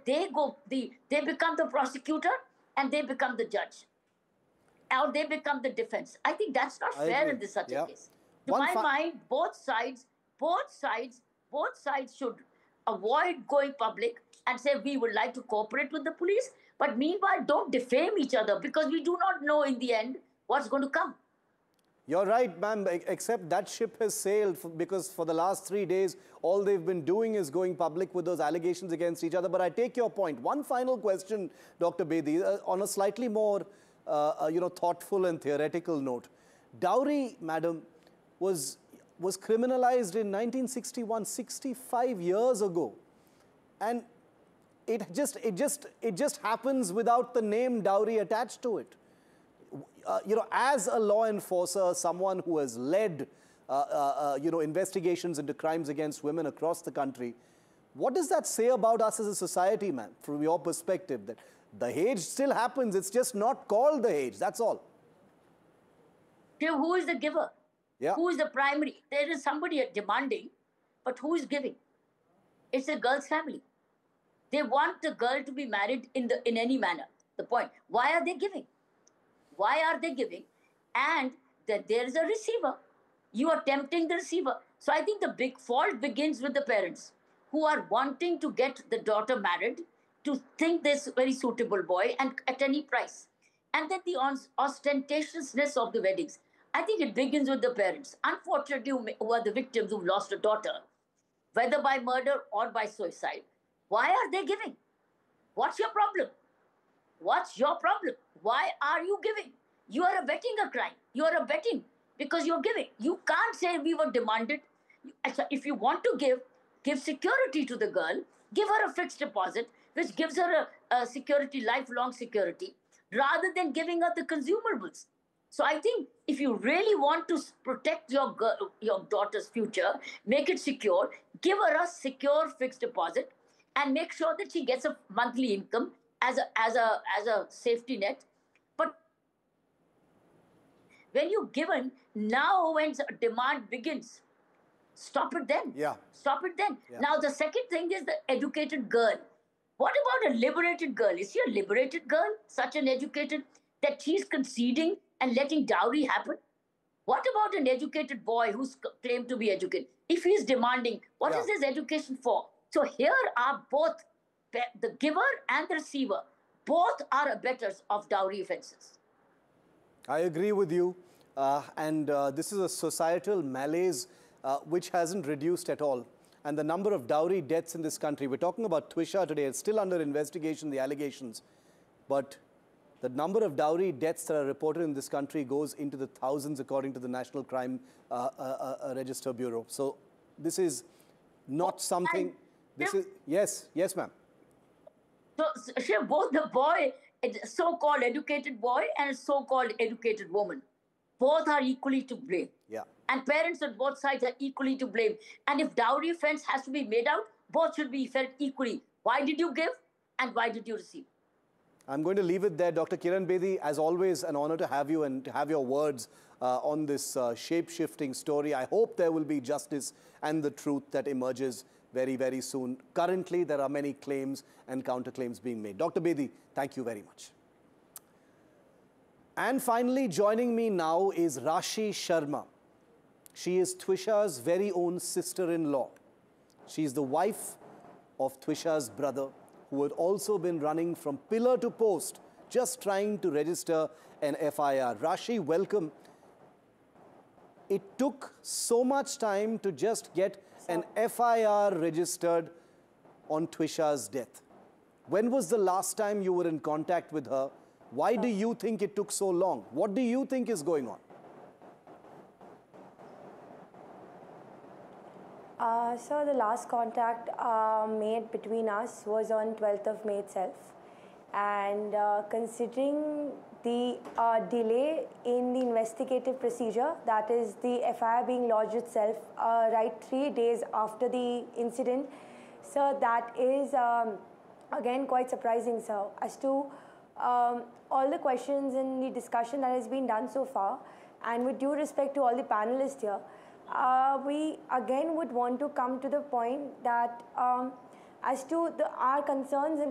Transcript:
they become the prosecutor and they become the judge, or they become the defense. I think that's not I fair agree. in this such a Yeah. case. To my mind, both sides, both sides should avoid going public and say we would like to cooperate with the police, but meanwhile don't defame each other, because we do not know in the end what's going to come. You're right, ma'am, except that ship has sailed because for the last 3 days, all they've been doing is going public with those allegations against each other. But I take your point. One final question, Dr. Bedi, on a slightly more, thoughtful and theoretical note. Dowry, madam, was criminalized in 1961, 65 years ago. And it just happens without the name dowry attached to it. As a law enforcer, someone who has led, investigations into crimes against women across the country, what does that say about us as a society, man, from your perspective, that Dahej still happens, it's just not called Dahej, that's all? Who is the giver? Yeah. Who is the primary? There is somebody demanding, but who is giving? It's the girl's family. They want the girl to be married in any manner. The point. Why are they giving? Why are they giving? And that there is a receiver. You are tempting the receiver. So I think the big fault begins with the parents who are wanting to get the daughter married, to think this very suitable boy and at any price. And then the ostentatiousness of the weddings. I think it begins with the parents. Unfortunately, who are the victims who've lost a daughter, whether by murder or by suicide. Why are they giving? What's your problem? What's your problem? Why are you giving? You are abetting a crime. You are abetting because you're giving. You can't say we were demanded. If you want to give security to the girl, give her a fixed deposit, which gives her a security, lifelong security, rather than giving her the consumables. So I think if you really want to protect your daughter's future, make it secure, give her a secure fixed deposit, and make sure that she gets a monthly income as a safety net. But when you've given, now when demand begins, stop it then. Yeah. Stop it then. Yeah. Now the second thing is the educated girl. What about a liberated girl? Is she a liberated girl? Such an educated that she's conceding and letting dowry happen? What about an educated boy who's claimed to be educated? If he's demanding, what is his education for? So here are both, the giver and the receiver, both are abettors of dowry offences. I agree with you. This is a societal malaise which hasn't reduced at all. And the number of dowry deaths in this country, we're talking about Twisha today, it's still under investigation, the allegations. But the number of dowry deaths that are reported in this country goes into the thousands, according to the National Crime Register Bureau. So this is not something... Yes, ma'am. So both the boy, so-called educated boy, and so-called educated woman, both are equally to blame. Yeah. And parents on both sides are equally to blame. And if dowry offense has to be made out, both should be felt equally. Why did you give and why did you receive? I'm going to leave it there. Dr. Kiran Bedi, as always, an honor to have you and to have your words on this shape-shifting story. I hope there will be justice and the truth that emerges very, very soon. Currently, there are many claims and counterclaims being made. Dr. Bedi, thank you very much. And finally, joining me now is Rashi Sharma. She is Twisha's very own sister-in-law. She is the wife of Twisha's brother, who had also been running from pillar to post, just trying to register an FIR. Rashi, welcome. It took so much time to just get an FIR registered on Twisha's death. When was the last time you were in contact with her? Why do you think it took so long? What do you think is going on? So the last contact made between us was on 12th of May itself. And considering the delay in the investigative procedure, that is the FIR being lodged itself right 3 days after the incident, so that is again quite surprising, sir, as to all the questions and the discussion that has been done so far. And with due respect to all the panelists here, we again would want to come to the point that as to our concerns and